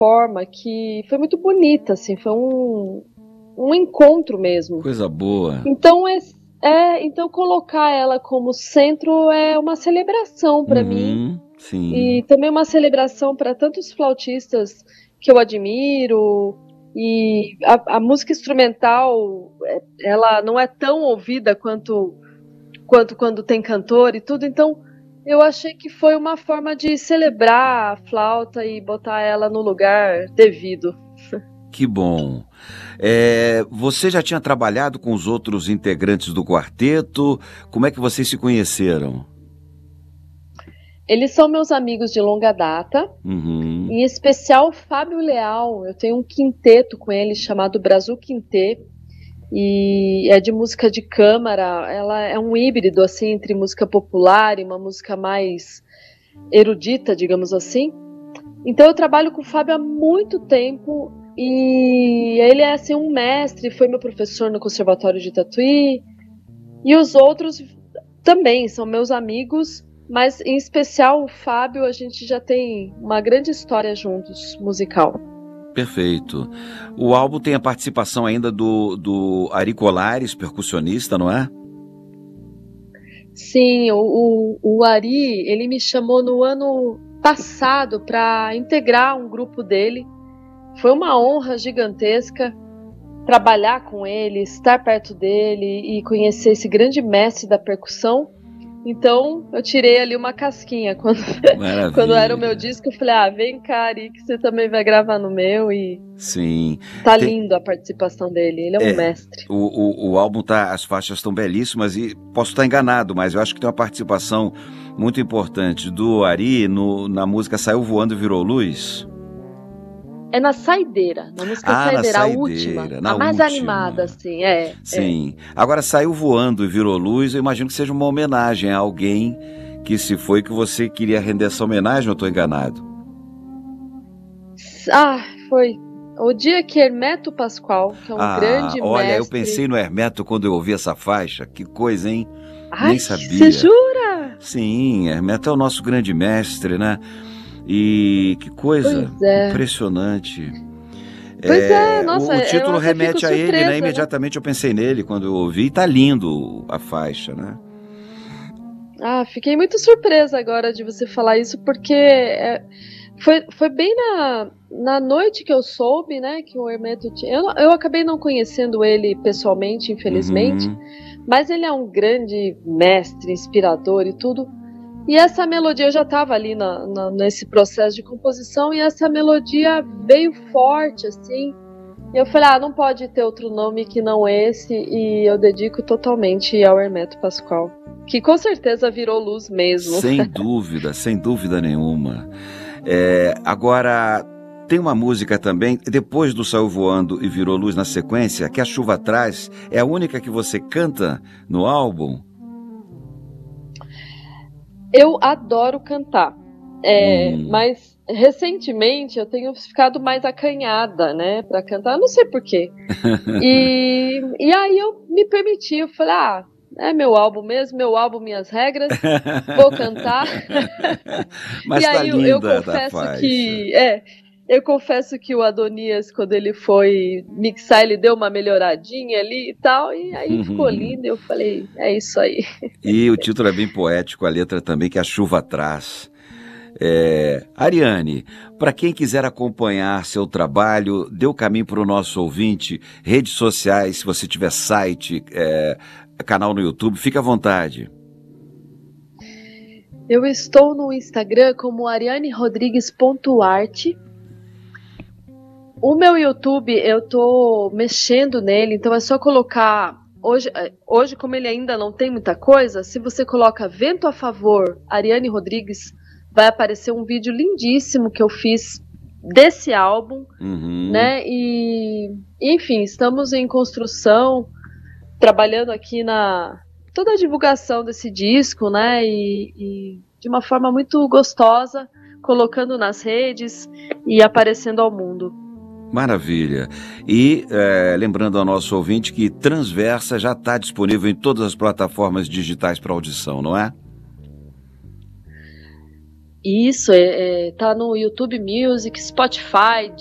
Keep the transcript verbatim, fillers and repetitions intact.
forma que foi muito bonita, assim, foi um, um encontro mesmo. Coisa boa. Então, é, é, então colocar ela como centro é uma celebração para Uhum, mim, sim. e também uma celebração para tantos flautistas que eu admiro. E a, a música instrumental, ela não é tão ouvida quanto, quanto quando tem cantor e tudo, então eu achei que foi uma forma de celebrar a flauta e botar ela no lugar devido. Que bom. É, você já tinha trabalhado com os outros integrantes do quarteto? Como é que vocês se conheceram? Eles são meus amigos de longa data, uhum. Em especial o Fábio Leal. Eu tenho um quinteto com ele chamado Brasil Quintê, e é de música de câmara. Ela é um híbrido assim entre música popular e uma música mais erudita, digamos assim. Então eu trabalho com o Fábio há muito tempo, e ele é assim um mestre, foi meu professor no Conservatório de Tatuí, e os outros também são meus amigos, mas em especial o Fábio, a gente já tem uma grande história juntos, musical. Perfeito. O álbum tem a participação ainda do, do Ari Colares, percussionista, não é? Sim, o, o, o Ari, ele me chamou no ano passado para integrar um grupo dele. Foi uma honra gigantesca trabalhar com ele, estar perto dele e conhecer esse grande mestre da percussão. Então eu tirei ali uma casquinha quando, quando era o meu disco. Eu falei, ah, vem cá, Ari, que você também vai gravar no meu. E sim, tá tem... lindo a participação dele, ele é um é, mestre. O, o, o álbum tá, as faixas estão belíssimas, e posso estar enganado, mas eu acho que tem uma participação muito importante do Ari no, na música Saiu Voando e Virou Luz. É na Saideira, na música ah, Saideira, na a Saideira, última, na a mais última. animada, assim, é. Sim. É. Agora, Saiu Voando e Virou Luz, eu imagino que seja uma homenagem a alguém que se foi, que você queria render essa homenagem, ou eu estou enganado? Ah, foi o dia que Hermeto Pascoal, que é um ah, grande olha, mestre... eu pensei no Hermeto quando eu ouvi essa faixa, que coisa, hein? Ai, nem sabia. Você jura? Sim, Hermeto é o nosso grande mestre, né? E que coisa é. impressionante. Pois é, é nossa, o, o título remete surpresa, a ele, né? Imediatamente né? eu pensei nele quando eu ouvi, e tá lindo a faixa, né? Ah, fiquei muito surpresa agora de você falar isso, porque é, foi, foi bem na, na noite que eu soube, né, que o Hermeto tinha... Eu, eu acabei não conhecendo ele pessoalmente, infelizmente, uhum. mas ele é um grande mestre, inspirador e tudo. E essa melodia, eu já estava ali na, na, nesse processo de composição, e essa melodia veio forte, assim, e eu falei, ah, não pode ter outro nome que não esse, e eu dedico totalmente ao Hermeto Pascoal, que com certeza virou luz mesmo. Sem dúvida, sem dúvida nenhuma. É, agora, tem uma música também, depois do Saiu Voando e Virou Luz na sequência, que A Chuva Traz, é a única que você canta no álbum? Eu adoro cantar, é, hum. mas recentemente eu tenho ficado mais acanhada, né, para cantar, não sei porquê. E, e aí eu me permiti, eu falei, ah, é meu álbum mesmo, meu álbum, minhas regras, vou cantar. Mas e tá aí eu, eu confesso que, é, eu confesso que o Adonias, quando ele foi mixar, ele deu uma melhoradinha ali e tal, e aí ficou lindo, e eu falei, é isso aí. E o título é bem poético, a letra também, que A Chuva Traz. É, Ariane, para quem quiser acompanhar seu trabalho, dê o caminho para o nosso ouvinte, redes sociais, se você tiver site, é, canal no YouTube, fique à vontade. Eu estou no Instagram como ariane rodrigues ponto arte. O meu YouTube, eu tô mexendo nele, então é só colocar... Hoje, hoje, como ele ainda não tem muita coisa, se você coloca Vento a Favor, Ariane Rodrigues, vai aparecer um vídeo lindíssimo que eu fiz desse álbum, uhum. né? E, enfim, estamos em construção, trabalhando aqui na toda a divulgação desse disco, né? E, e de uma forma muito gostosa, colocando nas redes e aparecendo ao mundo. Maravilha. E é, lembrando ao nosso ouvinte que Transversa já está disponível em todas as plataformas digitais para audição, não é? Isso, é, é, tá no YouTube Music, Spotify,